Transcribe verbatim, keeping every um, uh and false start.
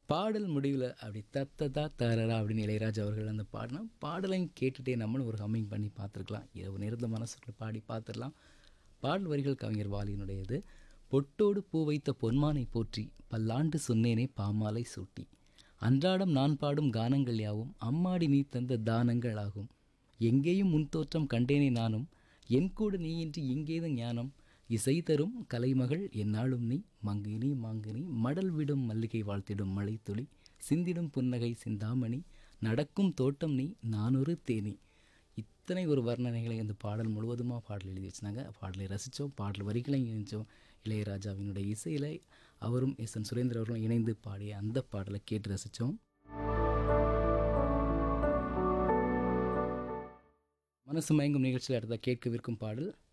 பாடல் முடிவில் அப்படி தத்ததா தரரா அப்படின்னு இளையராஜா அவர்கள் அந்த பாடினா பாடலையும் கேட்டுகிட்டே நம்மளும் ஒரு ஹம்மிங் பண்ணி பார்த்துருக்கலாம். இரவு நேரத்தில் மனசுக்குள்ள பாடி பார்த்துடலாம். பாடல் வரிகள் கவிஞர் வாலியினுடையது. பொட்டோடு பூ வைத்த பொன்மானை போற்றி பல்லாண்டு சொன்னேனே பாமாலை சூட்டி அன்றாடம் நான் பாடும் கானங்கள் யாவும் அம்மாடி நீ தந்த தானங்கள் ஆகும். எங்கேயும் முன் தோற்றம் கண்டேனே நானும் என் கூட நீயின்றி எங்கேதான் ஞானம் இசை தரும் கலைமகள் என்னாலும் நீ மங்கினி மாங்கினி மடல் விடும் மல்லிகை வாழ்த்திடும் மழைத்துளி சிந்திடும் புன்னகை சிந்தாமணி நடக்கும் தோட்டம் நீ நானொரு தேனி. இத்தனை ஒரு வர்ணனைகளை அந்த பாடல் முழுவதுமாக பாடல் எழுதி வச்சுனாங்க. பாடலை ரசித்தோம், பாடல் வரிகளையும் இணைச்சோம். இளையராஜாவினுடைய இசையில் அவரும் எஸ் என் சுரேந்தர் அவர்களும் இணைந்து பாடிய அந்த பாடலை கேட்டு ரசித்தோம். மனசு மயங்கும் நிகழ்ச்சியில் அடுத்த கேட்கவிருக்கும் பாடல்